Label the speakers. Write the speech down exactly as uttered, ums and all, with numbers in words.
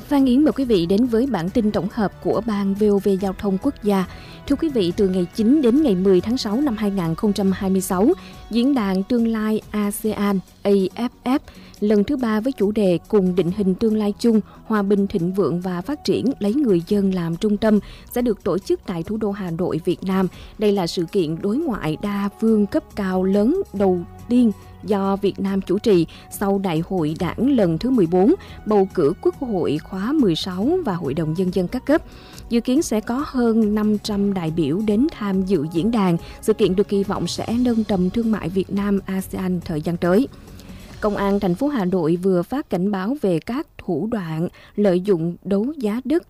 Speaker 1: Phan Yến mời quý vị đến với bản tin tổng hợp của Ban vê o vê Giao thông Quốc gia. Thưa quý vị, từ ngày chín đến ngày mười tháng sáu năm hai nghìn không trăm hai mươi sáu, Diễn đàn Tương lai a sê an a ép ép lần thứ ba với chủ đề cùng định hình tương lai chung, hòa bình thịnh vượng và phát triển lấy người dân làm trung tâm sẽ được tổ chức tại thủ đô Hà Nội, Việt Nam. Đây là sự kiện đối ngoại đa phương cấp cao lớn đầu tiên do Việt Nam chủ trì sau Đại hội Đảng lần thứ mười bốn, bầu cử Quốc hội khóa mười sáu và Hội đồng Nhân dân các cấp. Dự kiến sẽ có hơn năm trăm đại biểu đến tham dự diễn đàn. Sự kiện được kỳ vọng sẽ nâng tầm thương mại Việt Nam-a sê an thời gian tới. Công an thành phố Hà Nội vừa phát cảnh báo về các thủ đoạn lợi dụng đấu giá đất